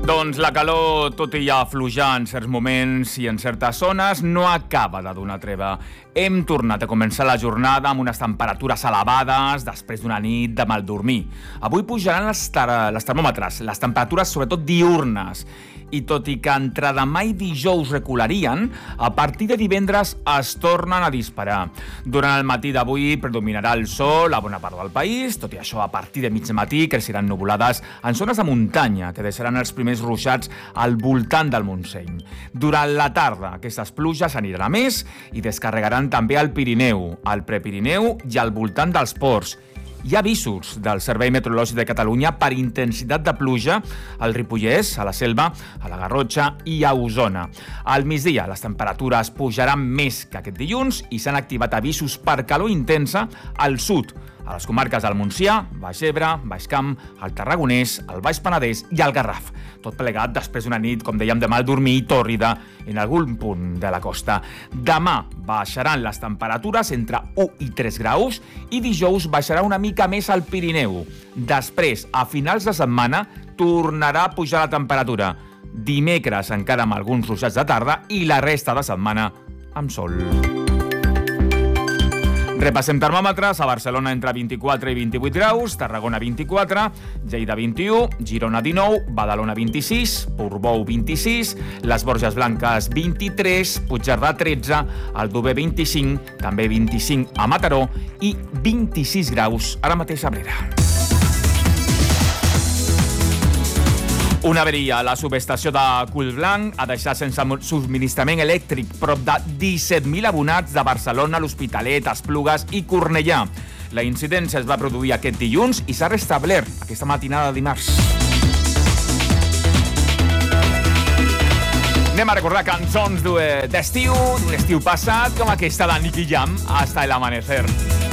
Doncs la calor, tot i aflujar en certs moments i en certes zones, no acaba de donar treva. Hem tornat a començar la jornada amb unes temperatures elevades després d'una nit de mal dormir. Avui pujaran els termòmetres, les temperatures sobretot diürnes. I tot i que entre demà i dijous recularien, a partir de divendres es tornen a disparar. Durant el matí d'avui predominarà el sol a bona part del país, tot i això a partir de mig matí creixeran nuvolades en zones de muntanya que deixaran els primers ruixats al voltant del Montseny. Durant la tarda aquestes pluges aniran a més i descarregaran també al Pirineu, al Prepirineu i al voltant dels ports. Hi ha avisos del Servei Meteorològic de Catalunya per intensitat de pluja al Ripollès, a la Selva, a la Garrotxa i a Osona. Al migdia les temperatures pujaran més que aquest dilluns i s'han activat avisos per calor intensa al sud, a les comarques del Montsià, Baix Ebre, Baix Camp, el Tarragonès, el Baix Penedès i el Garraf. Tot plegat després d'una nit, com dèiem, de mal dormir i tòrrida en algun punt de la costa. Demà baixaran les temperatures entre 1 i 3 graus i dijous baixarà una mica més al Pirineu. Després, a finals de setmana, tornarà a pujar la temperatura. Dimecres encara amb alguns ruixats de tarda i la resta de setmana amb sol. Repassem termòmetres. A Barcelona entre 24 i 28 graus, Tarragona 24, Lleida 21, Girona 19, Badalona 26, Portbou 26, les Borges Blanques 23, Puigcerdà 13, Aldover 25, també 25 a Mataró i 26 graus ara mateix a Abrera. Una averia a la subestació de Collblanc ha deixat sense subministrament elèctric prop de 17.000 abonats de Barcelona, l'Hospitalet, Esplugues i Cornellà. La incidència es va produir aquest dilluns i s'ha restablert aquesta matinada de dimarts. Anem a recordar cançons d'estiu, d'un estiu passat, com aquesta de Nicky Jam, Hasta el amanecer.